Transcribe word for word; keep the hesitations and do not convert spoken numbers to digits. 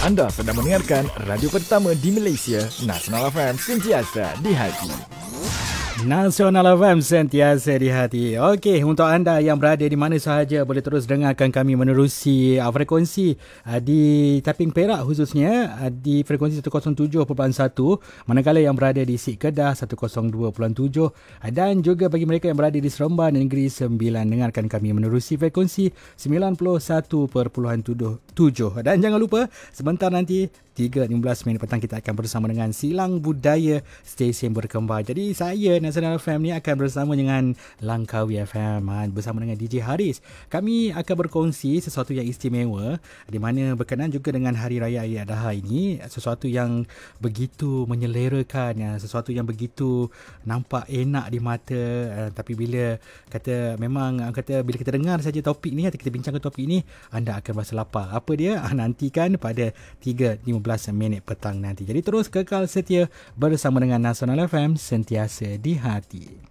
Anda sedang mendengarkan radio pertama di Malaysia, Nasional F M, sentiasa di hati. Nasional F M, sentiasa di hati. Okey, untuk anda yang berada di mana sahaja, boleh terus dengarkan kami menerusi uh, frekuensi uh, di Tapping Perak khususnya uh, di frekuensi seratus tujuh perpuluhan satu, manakala yang berada di Sik Kedah seratus dua perpuluhan tujuh, uh, dan juga bagi mereka yang berada di Seremban dan Negeri Sembilan, dengarkan kami menerusi frekuensi sembilan puluh satu perpuluhan tujuh. Dan jangan lupa, sebentar nanti tiga lima belas minit petang kita akan bersama dengan Silang Budaya Stesen Berkembar. Jadi saya Nasional F M ni akan bersama dengan Langkawi F M, bersama dengan D J Haris. Kami akan berkongsi sesuatu yang istimewa, di mana berkenaan juga dengan Hari Raya Aidiladha ini, sesuatu yang begitu menyelerakan, sesuatu yang begitu nampak enak di mata, tapi bila kata memang kata bila kita dengar saja topik ni, kita bincangkan topik ni, anda akan rasa lapar. Apa dia? Nantikan pada tiga lima belas minit petang nanti. Jadi terus kekal setia bersama dengan Nasional F M, sentiasa di hati.